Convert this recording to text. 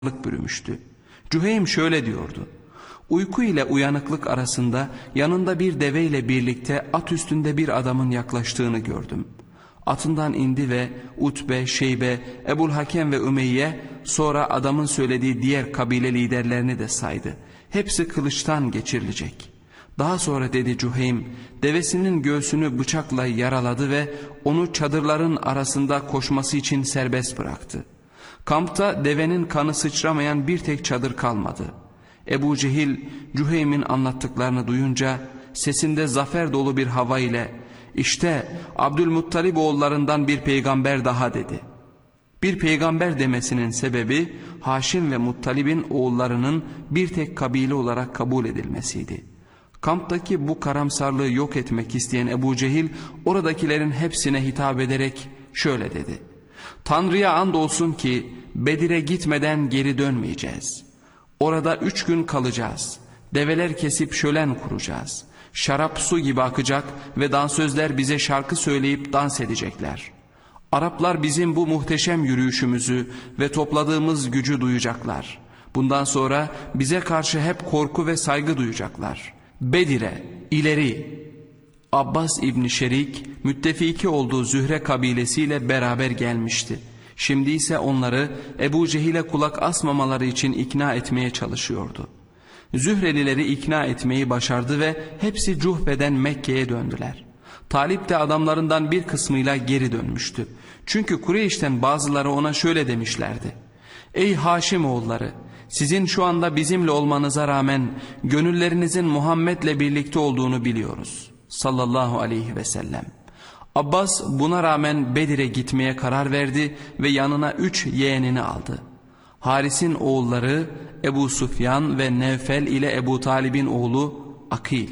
bürümüştü. Cüheym şöyle diyordu: uyku ile uyanıklık arasında yanında bir deveyle birlikte at üstünde bir adamın yaklaştığını gördüm. Atından indi ve Utbe, Şeybe, Ebu'l-Hakem ve Ümeyye, sonra adamın söylediği diğer kabile liderlerini de saydı. Hepsi kılıçtan geçirilecek. Daha sonra dedi Cüheym, devesinin göğsünü bıçakla yaraladı ve onu çadırların arasında koşması için serbest bıraktı. Kampta devenin kanı sıçramayan bir tek çadır kalmadı. Ebu Cehil, Cüheym'in anlattıklarını duyunca sesinde zafer dolu bir hava ile "İşte Abdülmuttalib oğullarından bir peygamber daha" dedi. Bir peygamber demesinin sebebi Haşim ve Muttalib'in oğullarının bir tek kabile olarak kabul edilmesiydi. Kamptaki bu karamsarlığı yok etmek isteyen Ebu Cehil oradakilerin hepsine hitap ederek şöyle dedi: "Tanrı'ya andolsun ki Bedir'e gitmeden geri dönmeyeceğiz. Orada 3 gün kalacağız. Develer kesip şölen kuracağız. Şarap su gibi akacak ve dansözler bize şarkı söyleyip dans edecekler. Araplar bizim bu muhteşem yürüyüşümüzü ve topladığımız gücü duyacaklar. Bundan sonra bize karşı hep korku ve saygı duyacaklar. Bedir'e, ileri!" Abbas İbni Şerik, müttefiki olduğu Zühre kabilesiyle beraber gelmişti. Şimdi ise onları Ebu Cehil'e kulak asmamaları için ikna etmeye çalışıyordu. Zührelileri ikna etmeyi başardı ve hepsi Cuhbe'den Mekke'ye döndüler. Talip de adamlarından bir kısmıyla geri dönmüştü. Çünkü Kureyş'ten bazıları ona şöyle demişlerdi: "Ey Haşim oğulları, sizin şu anda bizimle olmanıza rağmen gönüllerinizin Muhammed'le birlikte olduğunu biliyoruz." Sallallahu aleyhi ve sellem. Abbas buna rağmen Bedir'e gitmeye karar verdi ve yanına 3 yeğenini aldı. Haris'in oğulları Ebu Sufyan ve Nevfel ile Ebu Talib'in oğlu Akil.